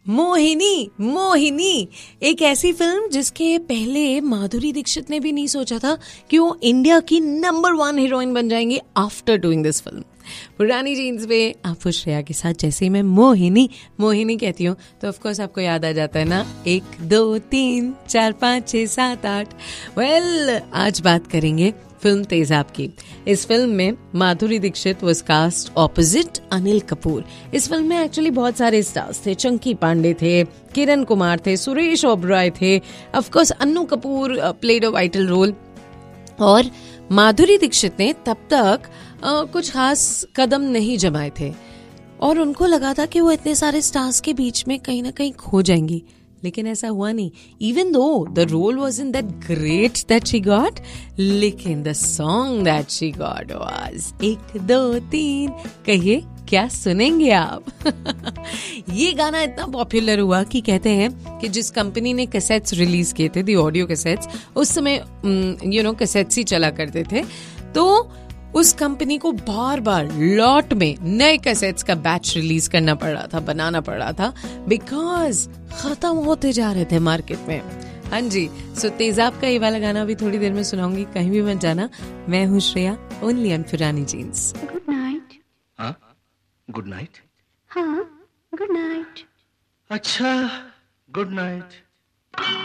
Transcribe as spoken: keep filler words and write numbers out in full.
मोहिनी मोहिनी एक ऐसी फिल्म जिसके पहले माधुरी दीक्षित ने भी नहीं सोचा था कि वो इंडिया की नंबर वन हीरोइन बन जाएंगी आफ्टर डूइंग दिस फिल्म। पुरानी जीन्स पे आप श्रेया के साथ जैसे ही मैं मोहिनी मोहिनी कहती हूँ तो ऑफ कोर्स आपको याद आ जाता है ना, एक दो तीन चार पाँच छः सात आठ। वेल आज बात करेंगे फिल्म तेजाब की। इस फिल्म में Madhuri Dixit was cast opposite Anil Kapoor. इस फिल्म में एक्चुअली बहुत सारे स्टार्स थे, चंकी पांडे थे, किरण कुमार थे, सुरेश ओबरॉय थे, of course Annu Kapoor played a vital role. और माधुरी दीक्षित ने तब तक आ, कुछ खास कदम नहीं जमाए थे और उनको लगा था कि वो इतने सारे स्टार्स के बीच में कहीं ना कहीं खो जाएंगी, लेकिन ऐसा हुआ नहीं। Even though the role was in that great that she got, लेकिन the song that she got was एक दो तीन। कहिए क्या सुनेंगे आप? ये गाना इतना पॉपुलर हुआ कि कहते हैं कि जिस कंपनी ने कैसेट्स रिलीज किए थे, दी ऑडियो कैसेट्स, उस समय यू नो कैसेट्स ही चला करते थे, तो उस कंपनी को बार बार लॉट में नए कैसेट्स का बैच रिलीज करना पड़ रहा था, बनाना पड़ रहा था, बिकॉज खत्म होते जा रहे थे मार्केट में। हाँ जी, सो तेजाब का ये वाला गाना भी थोड़ी देर में सुनाऊंगी, कहीं भी मत जाना। मैं हूँ श्रेया, ओनली ऑन पुरानी जीन्स। Good night. हाँ गुड नाइट। हाँ गुड नाइट। अच्छा गुड नाइट।